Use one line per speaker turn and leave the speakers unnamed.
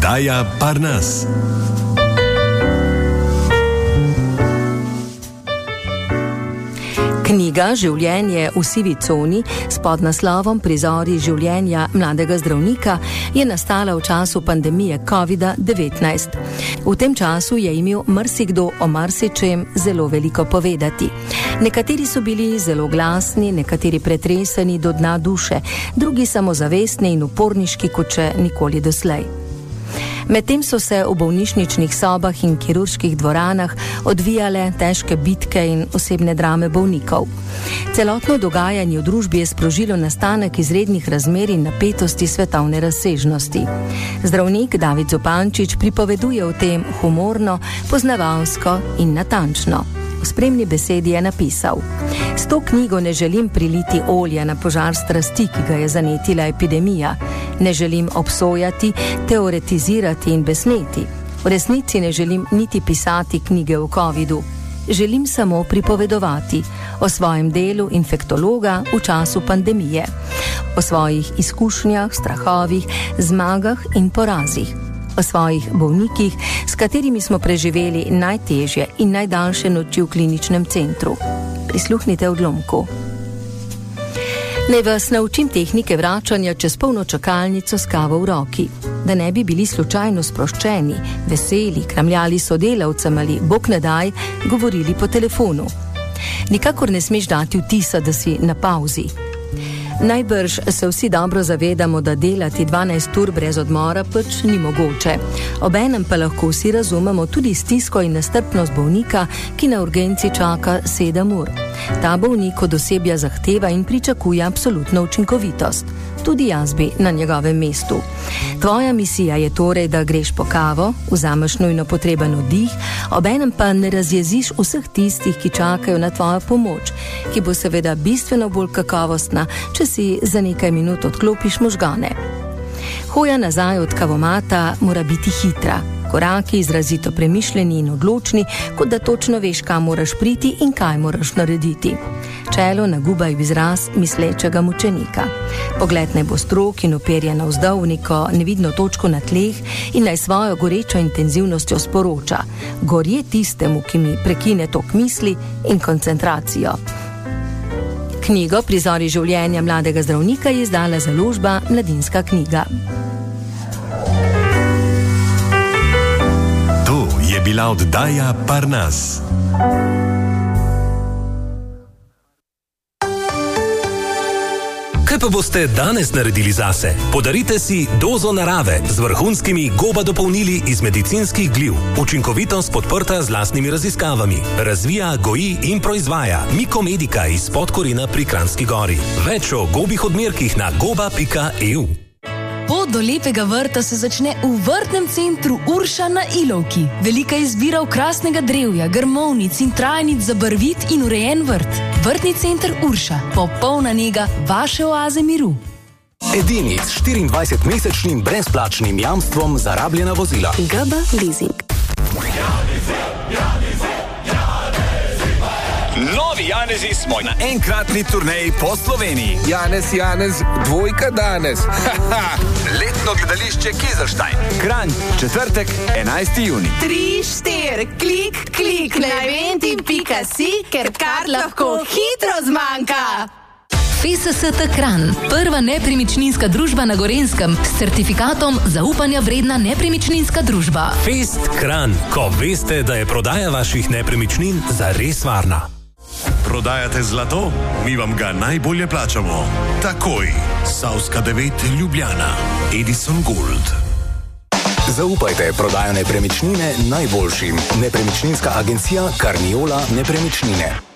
Oddaja Parnas.
Knjiga Življenje v sivi coni s podnaslovom Prizori življenja mladega zdravnika je nastala v času pandemije COVID-19. V tem času je imel marsikdo o marsičem zelo veliko povedati. Nekateri so bili zelo glasni, nekateri pretreseni do dna duše, drugi samozavestni in uporniški kot še nikoli doslej. Medtem so se v bolnišničnih sobah in kirurških dvoranah odvijale težke bitke in osebne drame bolnikov. Celotno dogajanje v družbi je sprožilo nastanek izrednih razmer in napetosti svetovne razsežnosti. Zdravnik David Zupančič pripoveduje o tem humorno, poznavalsko in natančno. V spremni besedi je napisal: S to knjigo ne želim priliti olja na požar strasti, ki ga je zanetila epidemija. Ne želim obsojati, teoretizirati in besneti. V resnici ne želim niti pisati knjige o covidu. Želim samo pripovedovati o svojem delu infektologa v času pandemije, o svojih izkušnjah, strahovih, zmagah in porazih, o svojih bolnikih, s katerimi smo preživeli najtežje in najdaljše noči v kliničnem centru. Prisluhnite odlomku. Naj vas naučim tehnike vračanja čez polno čakalnico s kavo v roki, da ne bi bili slučajno sproščeni, veseli, kramljali sodelavcem ali, bog ne daj, govorili po telefonu. Nikakor ne smeš dati vtisa, da si na pauzi. Najbrž se vsi dobro zavedamo, da delati 12 ur brez odmora pač ni mogoče. Obenem pa lahko vsi razumemo tudi stisko in nestrpnost bolnika, ki na urgenci čaka 7 ur. Ta bolnik od osebja zahteva in pričakuje absolutno učinkovitost. Tudi jaz bi na njegovem mestu. Tvoja misija je torej, da greš po kavo, vzameš nujno potreben oddih, obenem pa ne razjeziš vseh tistih, ki čakajo na tvojo pomoč, ki bo seveda bistveno bolj kakovostna, če si za nekaj minut odklopiš možgane. Hoja nazaj od kavomata mora biti hitra, koraki izrazito premišljeni in odločni, kot da točno veš, kam moraš priti in kaj moraš narediti. Čelo nagubaj v izraz mislečega mučenika. Pogled naj bo strog in uperjen navzdol v neko nevidno točko na tleh in naj svojo gorečo intenzivnostjo sporoča: gorje tistemu, ki mi prekine tok misli in koncentracijo. Knjigo Prizori življenja mladega zdravnika je izdala založba Mladinska knjiga.
To je bila oddaja Parnas.
Kaj pa boste danes naredili zase? Podarite si dozo narave z vrhunskimi GOBA dopolnili iz medicinskih gliv. Učinkovitost podprta z lastnimi raziskavami. Razvija, goji in proizvaja Mikomedika iz Podkorina pri Kranjski Gori. Več o gobih odmerkih na goba.eu.
Pot do lepega vrta se začne v vrtnem centru Urša na Ilovki. Velika izbira okrasnega drevja, grmovnic in trajnic za barvit in urejen vrt. Vrtni center Urša. Popolna nega vaše oaze miru.
Edini s 24-mesečnim brezplačnim jamstvom za rabljena vozila.
GB Leasing.
Novi Janezi smo na enkratni turneji po Sloveniji.
Janez, dvojka danes.
Letno gledališče Kizerstein. Kranj, četrtek, 11. juni.
3, 4, klik, na eventi.si, ker kar lahko hitro zmanjka.
FSST Kranj, prva nepremičninska družba na Gorenjskem s certifikatom zaupanja vredna nepremičninska družba.
Fest Kranj, ko veste, da je prodaja vaših nepremičnin zares varna.
Prodajate zlato? Mi vam ga najbolje plačamo. Takoj. Savska 9 Ljubljana. Edison Gold.
Zaupajte prodajo nepremičnine najboljšim. Nepremičninska agencija Karniola Nepremičnine.